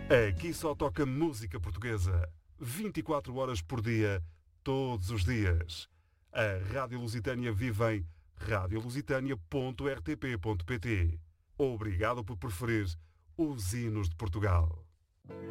Aqui só toca música portuguesa. 24 horas por dia, todos os dias. A Rádio Lusitânia vive em radiolusitania.rtp.pt. Obrigado por preferir os hinos de Portugal.